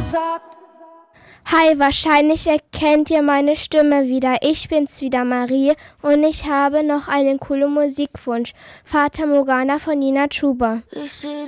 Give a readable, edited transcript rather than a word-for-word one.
gesagt. Hi, wahrscheinlich erkennt ihr meine Stimme wieder. Ich bin's wieder, Marie, und ich habe noch einen coolen Musikwunsch. Fata Morgana von Nina Chuba. Ich seh